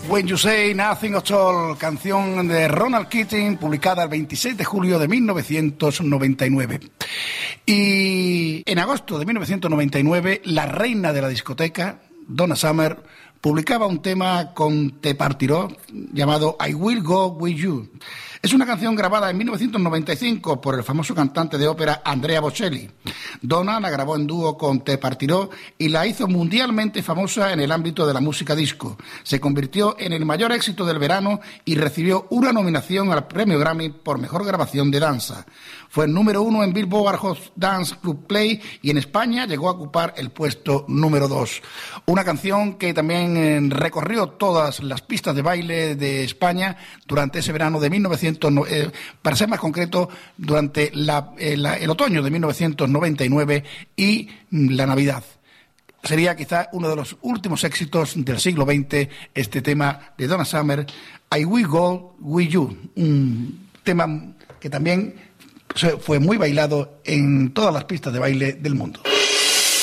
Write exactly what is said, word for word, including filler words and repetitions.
When You Say Nothing at All, canción de Ronald Keating, publicada el veintiséis de julio de mil novecientos noventa y nueve. Y en agosto de mil novecientos noventa y nueve, la reina de la discoteca, Donna Summer, publicaba un tema con Te Partiró llamado I Will Go With You. Es una canción grabada en mil novecientos noventa y cinco por el famoso cantante de ópera Andrea Bocelli. Donna la grabó en dúo con Te Partiró y la hizo mundialmente famosa en el ámbito de la música disco. Se convirtió en el mayor éxito del verano y recibió una nominación al premio Grammy por mejor grabación de danza. Fue el número uno en Billboard Hot Dance Club Play y en España llegó a ocupar el puesto número dos. Una canción que también recorrió todas las pistas de baile de España durante ese verano de mil novecientos, eh, para ser más concreto, durante la, eh, la, el otoño de mil novecientos noventa y nueve y la Navidad. Sería quizá uno de los últimos éxitos del siglo veinte, este tema de Donna Summer, I Will Go With You, un tema que también fue muy bailado en todas las pistas de baile del mundo.